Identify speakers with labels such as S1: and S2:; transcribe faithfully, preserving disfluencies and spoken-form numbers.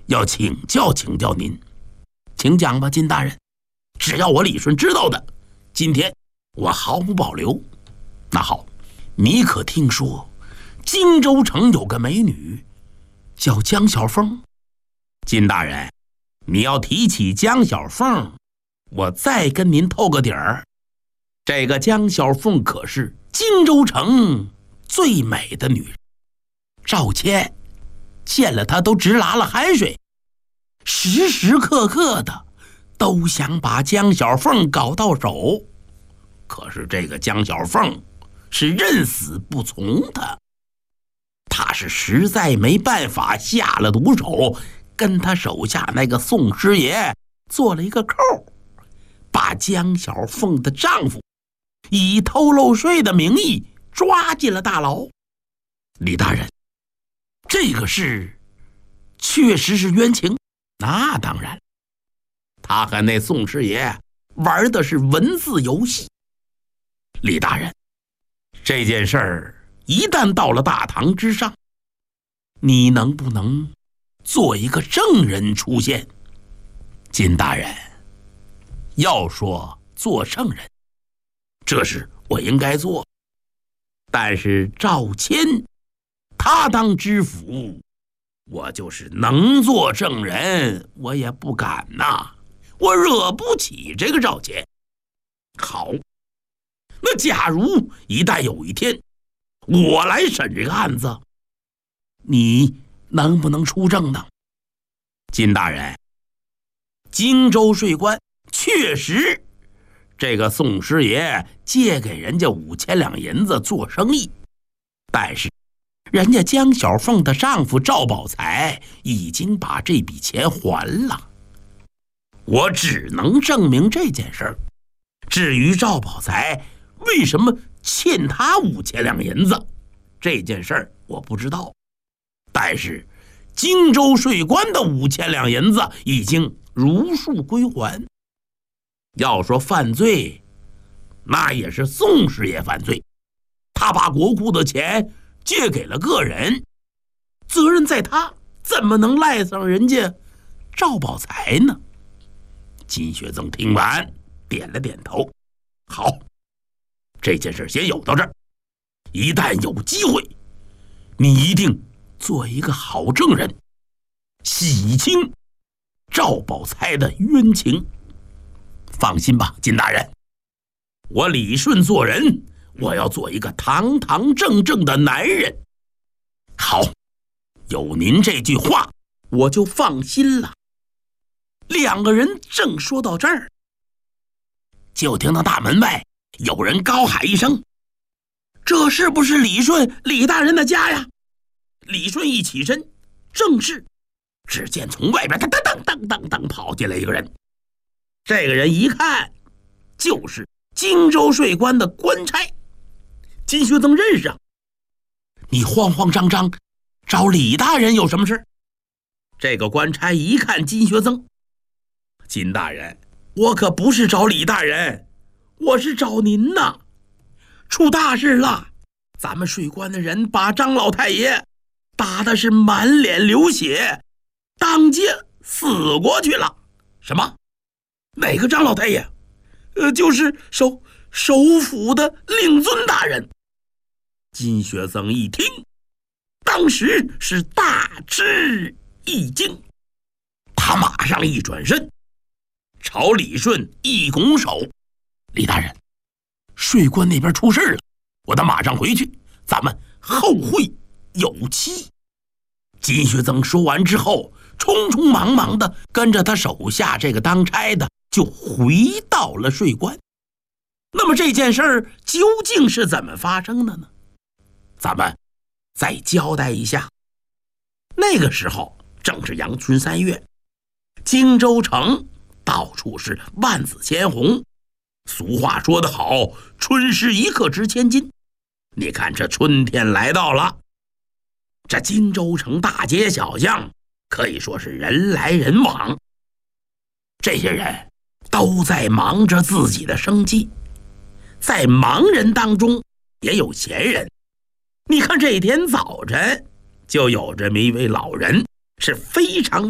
S1: 要请教请教您。请讲吧，金大人，只要我李顺知道的，今天我毫无保留。那好，你可听说荆州城有个美女叫江小凤？金大人，你要提起江小凤，我再跟您透个底儿，这个江小凤可是荆州城最美的女人，赵谦见了她都直拉了汗水，时时刻刻的都想把江小凤搞到手。可是这个江小凤是认死不从的，他是实在没办法，下了毒手，跟他手下那个宋师爷做了一个扣，把江小凤的丈夫以偷漏税的名义抓进了大牢。李大人，这个事确实是冤情？那当然，他和那宋师爷玩的是文字游戏。李大人，这件事儿一旦到了大堂之上，你能不能做一个证人出现？金大人，要说做证人，这是我应该做，但是赵谦他当知府，我就是能做证人我也不敢呐，我惹不起这个赵谦。好，那假如一旦有一天我来审这个案子，你能不能出证呢？金大人，荆州税关确实这个宋师爷借给人家五千两银子做生意，但是人家江小凤的丈夫赵宝才已经把这笔钱还了，我只能证明这件事儿。至于赵宝才为什么欠他五千两银子，这件事儿我不知道，但是荆州税关的五千两银子已经如数归还。要说犯罪，那也是宋师爷犯罪，他把国库的钱借给了个人，责任在他，怎么能赖上人家赵宝才呢？金学增听完点了点头，好，这件事先有到这儿，一旦有机会，你一定做一个好证人，洗清赵宝才的冤情。放心吧，金大人，我李顺做人，我要做一个堂堂正正的男人。好，有您这句话，我就放心了。两个人正说到这儿，就听到大门外有人高喊一声：“这是不是李顺李大人的家呀？”李顺一起身，正是。只见从外边噔噔噔噔噔噔跑进来一个人，这个人一看就是荆州税关的官差。金学增认识啊，你慌慌张张找李大人有什么事？这个官差一看金学增，金大人，我可不是找李大人，我是找您呐，出大事了，咱们税关的人把张老太爷打的是满脸流血，当街死过去了。什么？哪个张老太爷？呃，就是首首府的令尊大人。金学增一听，当时是大吃一惊，他马上一转身，朝李顺一拱手：“李大人，税关那边出事了，我得马上回去，咱们后会有期。”金学增说完之后，匆匆忙忙的跟着他手下这个当差的就回到了税关。那么这件事儿究竟是怎么发生的呢？咱们再交代一下。那个时候正是阳春三月，荆州城到处是万紫千红，俗话说得好，春时一刻值千金。你看这春天来到了，这荆州城大街小巷可以说是人来人往，这些人都在忙着自己的生计。在忙人当中也有闲人，你看这一天早晨就有这么一位老人是非常